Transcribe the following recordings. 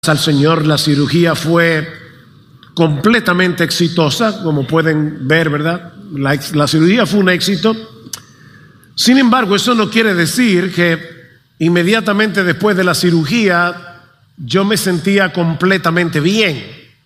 al Señor, la cirugía fue completamente exitosa, como pueden ver, ¿verdad? La cirugía fue un éxito. Sin embargo, eso no quiere decir que inmediatamente después de la cirugía yo me sentía completamente bien.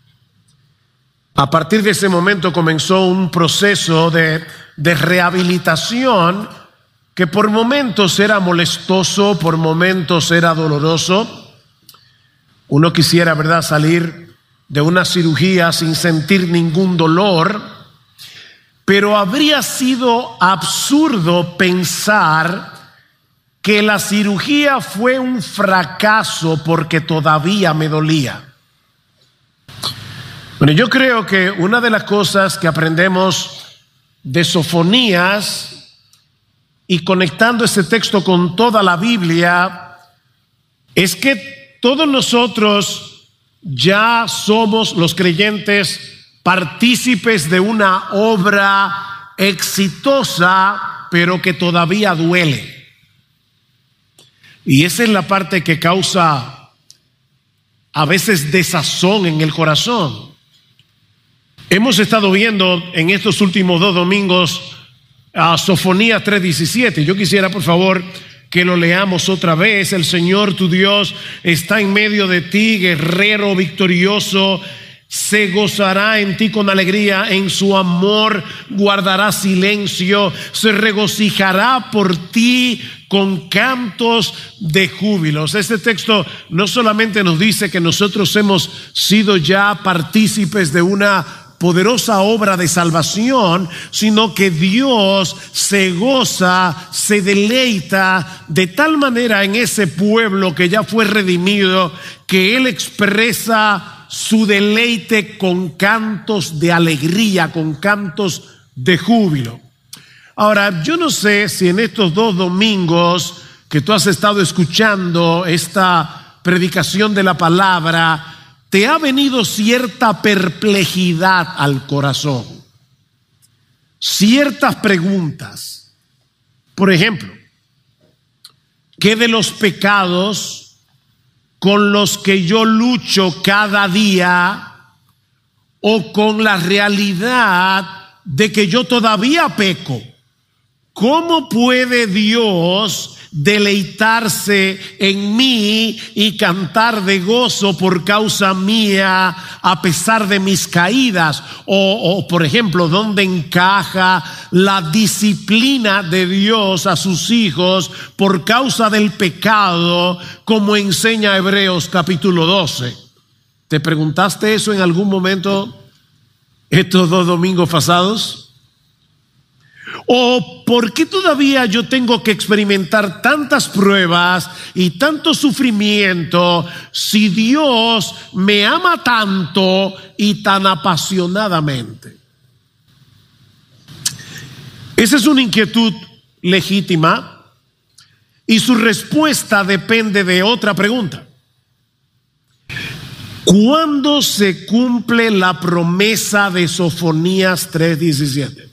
A partir de ese momento comenzó un proceso de rehabilitación que por momentos era molestoso, por momentos era doloroso. Uno quisiera, ¿verdad?, salir de una cirugía sin sentir ningún dolor, pero habría sido absurdo pensar que la cirugía fue un fracaso porque todavía me dolía. Bueno, yo creo que una de las cosas que aprendemos de Sofonías y conectando ese texto con toda la Biblia es que todos nosotros ya somos los creyentes partícipes de una obra exitosa, pero que todavía duele. Y esa es la parte que causa a veces desazón en el corazón. Hemos estado viendo en estos últimos 2 domingos a Sofonías 3:17. Yo quisiera, por favor, que lo leamos otra vez. El Señor tu Dios está en medio de ti, guerrero victorioso. Se gozará en ti con alegría, en su amor guardará silencio, se regocijará por ti con cantos de júbilos. Este texto no solamente nos dice que nosotros hemos sido ya partícipes de una poderosa obra de salvación, sino que Dios se goza, se deleita de tal manera en ese pueblo que ya fue redimido, que Él expresa su deleite con cantos de alegría, con cantos de júbilo. Ahora, yo no sé si en estos 2 domingos que tú has estado escuchando esta predicación de la palabra, te ha venido cierta perplejidad al corazón, ciertas preguntas. Por ejemplo, ¿qué de los pecados con los que yo lucho cada día o con la realidad de que yo todavía peco? ¿Cómo puede Dios deleitarse en mí y cantar de gozo por causa mía a pesar de mis caídas? O por ejemplo, ¿dónde encaja la disciplina de Dios a sus hijos por causa del pecado, como enseña Hebreos capítulo 12? ¿Te preguntaste eso en algún momento estos 2 domingos pasados? ¿O por qué todavía yo tengo que experimentar tantas pruebas y tanto sufrimiento si Dios me ama tanto y tan apasionadamente? Esa es una inquietud legítima y su respuesta depende de otra pregunta. ¿Cuándo se cumple la promesa de Sofonías 3:17?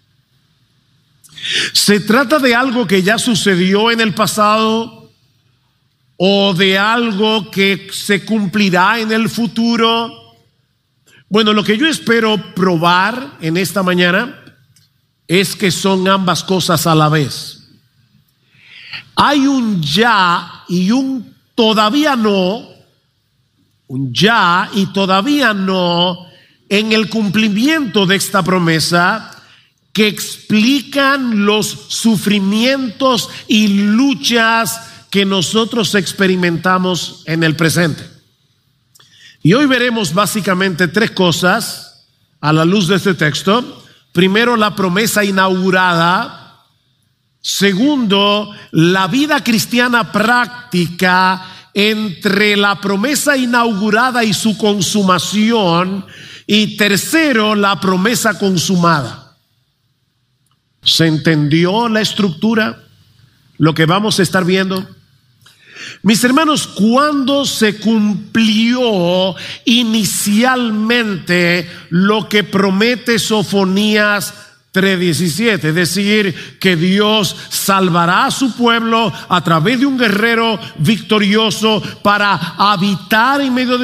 ¿Se trata de algo que ya sucedió en el pasado o de algo que se cumplirá en el futuro? Bueno, lo que yo espero probar en esta mañana es que son ambas cosas a la vez. Hay un ya y un todavía no, un ya y todavía no en el cumplimiento de esta promesa, que explican los sufrimientos y luchas que nosotros experimentamos en el presente. Y hoy veremos básicamente 3 cosas a la luz de este texto. Primero, la promesa inaugurada. Segundo, la vida cristiana práctica entre la promesa inaugurada y su consumación. Y tercero, la promesa consumada. ¿Se entendió la estructura? Lo que vamos a estar viendo. Mis hermanos, ¿cuándo se cumplió inicialmente lo que promete Sofonías 3:17, es decir, que Dios salvará a su pueblo a través de un guerrero victorioso para habitar en medio de